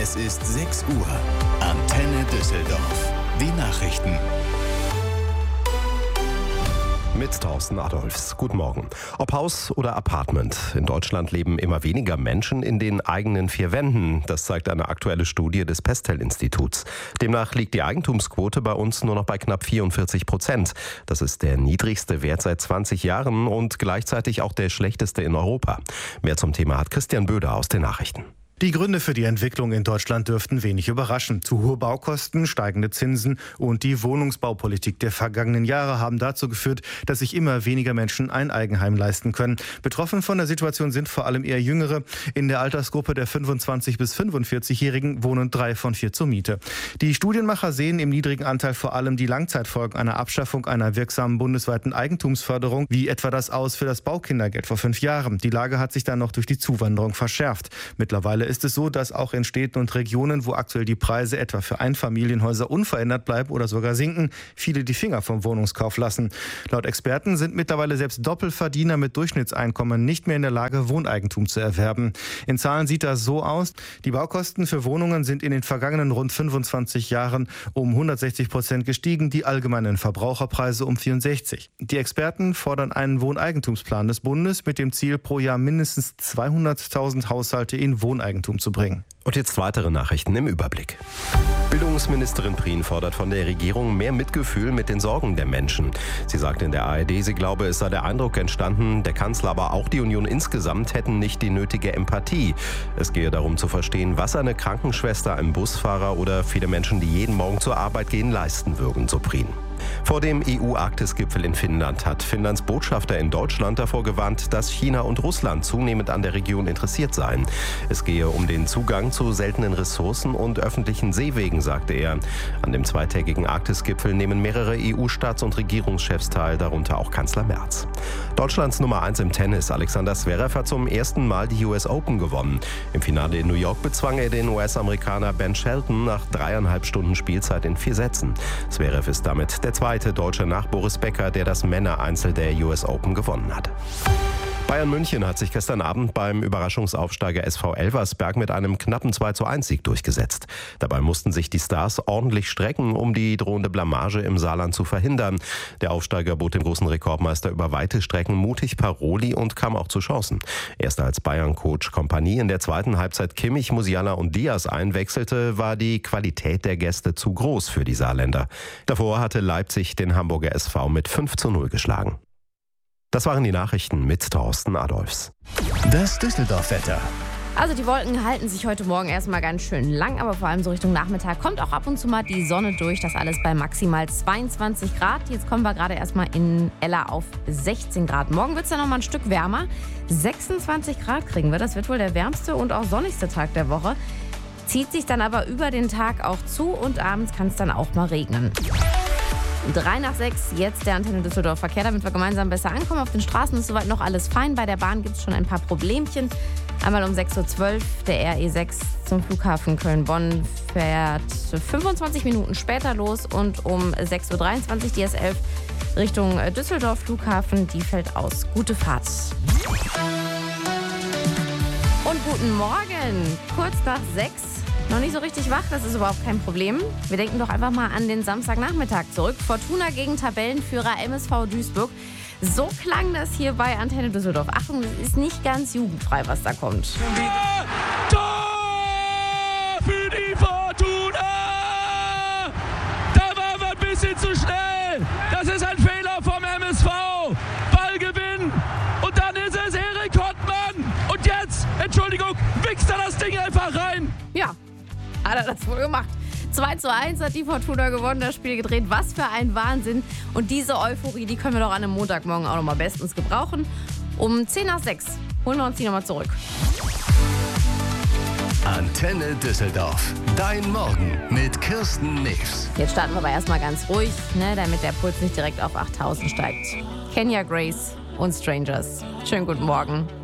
Es ist 6 Uhr. Antenne Düsseldorf. Die Nachrichten. Mit Thorsten Adolphs. Guten Morgen. Ob Haus oder Apartment. In Deutschland leben immer weniger Menschen in den eigenen 4 Wänden. Das zeigt eine aktuelle Studie des Pestel-Instituts. Demnach liegt die Eigentumsquote bei uns nur noch bei knapp 44%. Das ist der niedrigste Wert seit 20 Jahren und gleichzeitig auch der schlechteste in Europa. Mehr zum Thema hat Christian Böder aus den Nachrichten. Die Gründe für die Entwicklung in Deutschland dürften wenig überraschen. Zu hohe Baukosten, steigende Zinsen und die Wohnungsbaupolitik der vergangenen Jahre haben dazu geführt, dass sich immer weniger Menschen ein Eigenheim leisten können. Betroffen von der Situation sind vor allem eher Jüngere. In der Altersgruppe der 25- bis 45-Jährigen wohnen 3 von 4 zur Miete. Die Studienmacher sehen im niedrigen Anteil vor allem die Langzeitfolgen einer Abschaffung einer wirksamen bundesweiten Eigentumsförderung, wie etwa das Aus für das Baukindergeld vor 5 Jahren. Die Lage hat sich dann noch durch die Zuwanderung verschärft. Mittlerweile ist es so, dass auch in Städten und Regionen, wo aktuell die Preise etwa für Einfamilienhäuser unverändert bleiben oder sogar sinken, viele die Finger vom Wohnungskauf lassen. Laut Experten sind mittlerweile selbst Doppelverdiener mit Durchschnittseinkommen nicht mehr in der Lage, Wohneigentum zu erwerben. In Zahlen sieht das so aus: Die Baukosten für Wohnungen sind in den vergangenen rund 25 Jahren um 160% gestiegen, die allgemeinen Verbraucherpreise um 64%. Die Experten fordern einen Wohneigentumsplan des Bundes mit dem Ziel, pro Jahr mindestens 200.000 Haushalte in Wohneigentum zu bringen. Und jetzt weitere Nachrichten im Überblick. Bildungsministerin Prien fordert von der Regierung mehr Mitgefühl mit den Sorgen der Menschen. Sie sagt in der ARD, sie glaube, es sei der Eindruck entstanden, der Kanzler, aber auch die Union insgesamt hätten nicht die nötige Empathie. Es gehe darum zu verstehen, was eine Krankenschwester, ein Busfahrer oder viele Menschen, die jeden Morgen zur Arbeit gehen, leisten würden, so Prien. Vor dem EU-Arktis-Gipfel in Finnland hat Finnlands Botschafter in Deutschland davor gewarnt, dass China und Russland zunehmend an der Region interessiert seien. Es gehe um den Zugang zu seltenen Ressourcen und öffentlichen Seewegen, sagte er. An dem zweitägigen Arktis-Gipfel nehmen mehrere EU-Staats- und Regierungschefs teil, darunter auch Kanzler Merz. Deutschlands Nummer 1 im Tennis, Alexander Zverev, hat zum ersten Mal die US Open gewonnen. Im Finale in New York bezwang er den US-Amerikaner Ben Shelton nach 3,5 Stunden Spielzeit in 4 Sätzen. Zverev ist damit der zweite Deutsche nach Boris Becker, der das Männereinzel der US Open gewonnen hat. Bayern München hat sich gestern Abend beim Überraschungsaufsteiger SV Elversberg mit einem knappen 2:1-Sieg durchgesetzt. Dabei mussten sich die Stars ordentlich strecken, um die drohende Blamage im Saarland zu verhindern. Der Aufsteiger bot dem großen Rekordmeister über weite Strecken mutig Paroli und kam auch zu Chancen. Erst als Bayern-Coach Kompanie in der zweiten Halbzeit Kimmich, Musiala und Diaz einwechselte, war die Qualität der Gäste zu groß für die Saarländer. Davor hatte Leipzig den Hamburger SV mit 5:0 geschlagen. Das waren die Nachrichten mit Thorsten Adolphs. Das Düsseldorf-Wetter. Also die Wolken halten sich heute Morgen erstmal ganz schön lang, aber vor allem so Richtung Nachmittag kommt auch ab und zu mal die Sonne durch. Das alles bei maximal 22 Grad. Jetzt kommen wir gerade erstmal in Ella auf 16 Grad. Morgen wird es dann nochmal ein Stück wärmer. 26 Grad kriegen wir. Das wird wohl der wärmste und auch sonnigste Tag der Woche. Zieht sich dann aber über den Tag auch zu und abends kann es dann auch mal regnen. 3:06, jetzt der Antenne Düsseldorf Verkehr, damit wir gemeinsam besser ankommen. Auf den Straßen ist soweit noch alles fein. Bei der Bahn gibt es schon ein paar Problemchen. Einmal um 6:12 Uhr, der RE6 zum Flughafen Köln-Bonn fährt 25 Minuten später los und um 6:23 Uhr die S11 Richtung Düsseldorf Flughafen, die fällt aus. Gute Fahrt. Und guten Morgen, kurz nach 6. Noch nicht so richtig wach, das ist überhaupt kein Problem. Wir denken doch einfach mal an den Samstagnachmittag zurück. Fortuna gegen Tabellenführer MSV Duisburg. So klang das hier bei Antenne Düsseldorf. Achtung, das ist nicht ganz jugendfrei, was da kommt. Tor für die Fortuna! Da waren wir ein bisschen zu schnell. Das ist ein Fehler vom MSV. Ballgewinn. Und dann ist es Erik Hottmann. Und jetzt, Entschuldigung, wichst er das Ding einfach rein. Ja, hat er das wohl gemacht. 2:1 hat die Fortuna gewonnen, das Spiel gedreht. Was für ein Wahnsinn. Und diese Euphorie, die können wir doch an einem Montagmorgen auch nochmal bestens gebrauchen. Um 5:10 holen wir uns die nochmal zurück. Antenne Düsseldorf. Dein Morgen mit Kirsten News. Jetzt starten wir aber erstmal ganz ruhig, damit der Puls nicht direkt auf 8000 steigt. Kenya Grace und Strangers. Schönen guten Morgen.